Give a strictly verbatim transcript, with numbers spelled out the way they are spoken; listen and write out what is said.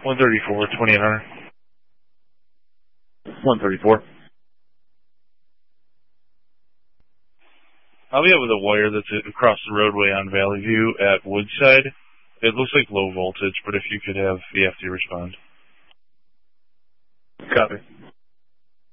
one thirty-four, twenty-eight hundred. one thirty-four. I'll be up with a wire that's across the roadway on Valley View at Woodside. It looks like low voltage, but if you could have the F D respond. Copy.